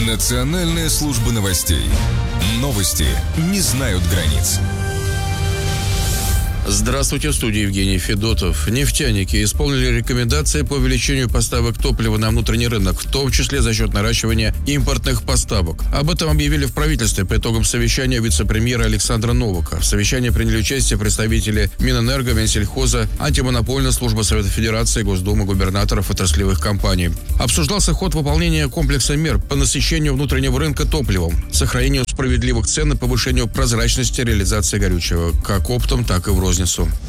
Национальная служба новостей. Новости не знают границ. Здравствуйте, в студии Евгений Федотов. Нефтяники исполнили рекомендации по увеличению поставок топлива на внутренний рынок, в том числе за счет наращивания импортных поставок. Об этом объявили в правительстве по итогам совещания вице-премьера Александра Новака. В совещании приняли участие представители Минэнерго, Минсельхоза, Антимонопольной службы Совета Федерации, Госдумы, губернаторов отраслевых компаний. Обсуждался ход выполнения комплекса мер по насыщению внутреннего рынка топливом, сохранению справедливых цен и повышению прозрачности реализации горючего, как оптом, так и в розницу.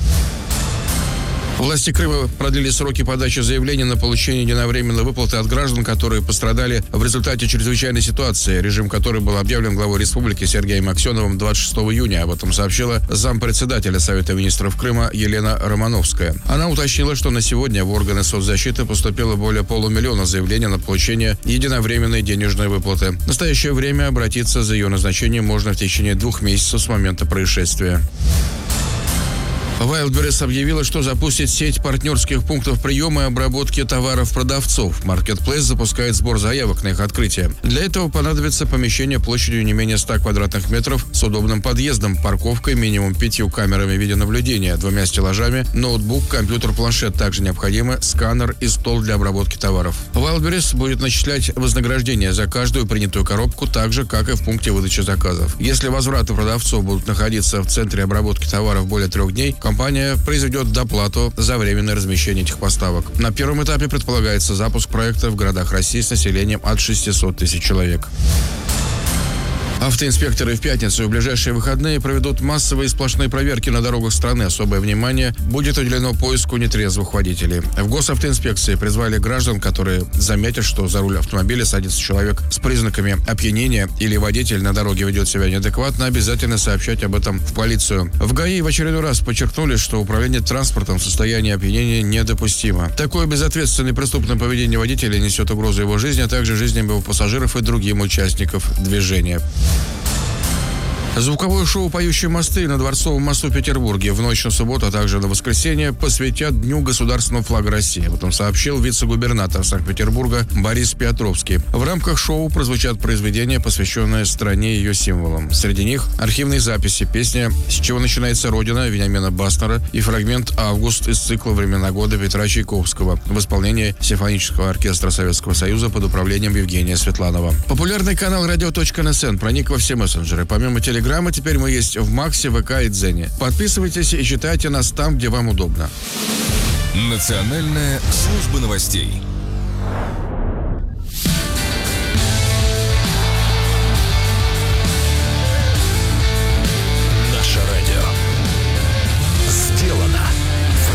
Власти Крыма продлили сроки подачи заявлений на получение единовременной выплаты от граждан, которые пострадали в результате чрезвычайной ситуации, режим которой был объявлен главой республики Сергеем Аксеновым 26 июня. Об этом сообщила зампредседателя Совета министров Крыма Елена Романовская. Она уточнила, что на сегодня в органы соцзащиты поступило более 500 000 заявлений на получение единовременной денежной выплаты. В настоящее время обратиться за ее назначением можно в течение 2 месяцев с момента происшествия. Wildberries объявила, что запустит сеть партнерских пунктов приема и обработки товаров продавцов. Marketplace запускает сбор заявок на их открытие. Для этого понадобится помещение площадью не менее 100 квадратных метров с удобным подъездом, парковкой, минимум 5 камерами видеонаблюдения, 2 стеллажами, ноутбук, компьютер, планшет. Также необходимы сканер и стол для обработки товаров. Wildberries будет начислять вознаграждение за каждую принятую коробку, так же, как и в пункте выдачи заказов. Если возвраты продавцов будут находиться в центре обработки товаров более 3 дней, компания произведет доплату за временное размещение этих поставок. На первом этапе предполагается запуск проекта в городах России с населением от 600 000 человек. Автоинспекторы в пятницу и в ближайшие выходные проведут массовые сплошные проверки на дорогах страны. Особое внимание будет уделено поиску нетрезвых водителей. В госавтоинспекции призвали граждан, которые заметят, что за руль автомобиля садится человек с признаками опьянения или водитель на дороге ведет себя неадекватно, обязательно сообщать об этом в полицию. В ГАИ в очередной раз подчеркнули, что управление транспортом в состоянии опьянения недопустимо. Такое безответственное преступное поведение водителя несет угрозу его жизни, а также жизням его пассажиров и другим участников движения. Звуковое шоу «Поющие мосты» на Дворцовом мосту в Петербурге в ночь на субботу, а также на воскресенье посвятят Дню государственного флага России. Об этом сообщил вице-губернатор Санкт-Петербурга Борис Петровский. В рамках шоу прозвучат произведения, посвященные стране и ее символам. Среди них архивные записи, песня «С чего начинается Родина» Вениамина Баснера и фрагмент «Август» из цикла «Времена года» Петра Чайковского в исполнении Симфонического оркестра Советского Союза под управлением Евгения Светланова. Популярный канал radio.nsn проник во все мессенджеры. Помимо телеграмма, теперь мы есть в Максе, ВК и Дзене. Подписывайтесь и читайте нас там, где вам удобно. Национальная служба новостей.